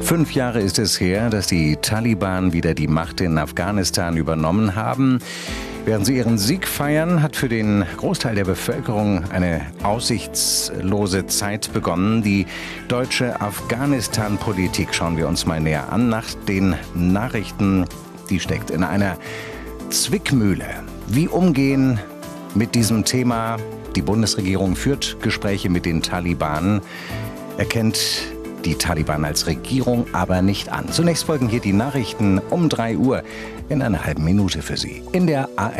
5 Jahre ist es her, dass die Taliban wieder die Macht in Afghanistan übernommen haben. Während sie ihren Sieg feiern, hat für den Großteil der Bevölkerung eine aussichtslose Zeit begonnen. Die deutsche Afghanistan-Politik schauen wir uns mal näher an. Nach den Nachrichten, die steckt in einer Zwickmühle. Wie umgehen mit diesem Thema? Die Bundesregierung führt Gespräche mit den Taliban, erkennt die Taliban als Regierung aber nicht an. Zunächst folgen hier die Nachrichten um 3 Uhr in einer halben Minute für Sie in der ARD.